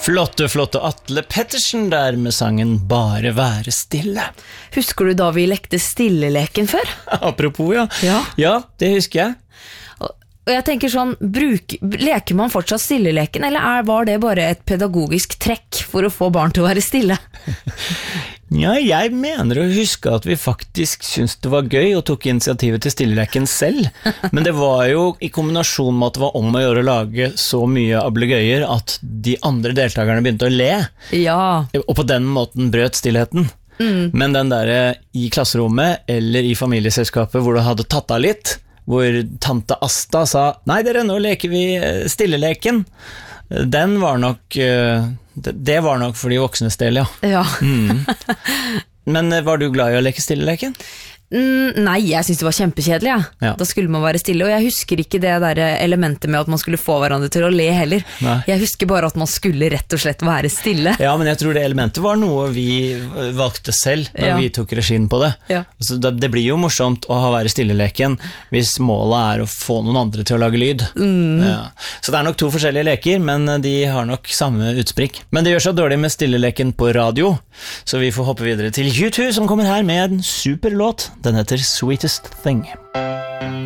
Flotte Atle Pettersen der med sangen Bare være stille. Husker du da vi lekte stilleleken før? Apropos, ja. Ja. Ja, det husker jeg. Og jeg tenker sånn, leker man fortsatt stilleleken, eller var det bare et pedagogisk trekk for å få barn til å være stille? Ja, jeg mener å huske at vi faktisk syntes det var gøy og tok initiativet til stilleleken selv. Men det var jo i kombinasjon med at det var om å gjøre å lage så mye ablegøyer at de andre deltakerne begynte å le. Ja. Og på den måten brøt stillheten. Men den der i klasserommet eller i familieselskapet hvor det hadde tatt av litt, hvor tante Asta sa, nei dere, nå leker vi stilleleken. Den var nok, det var nok for de voksnes del, ja. Men var du glad i å leke stilleleken? Nei, jeg synes det var kjempekjedelig, ja. Da skulle man være stille, og jeg husker ikke det der elementet med at man skulle få hverandre til å le heller. Nei. Jeg husker bare at man skulle rett og slett være stille. Ja, men jeg tror det elementet var noe vi valgte selv når vi tok regien på det. Ja. Så det blir jo morsomt å være stilleleken hvis målet er å få noen andre til å lage lyd. Ja. Så det er nok to forskjellige leker, men de har nok samme utspring. Men det gjør så dårlig med stilleleken på radio, så vi får hoppe videre til U2 som kommer her med en super låt. Den heter Sweetest Thing.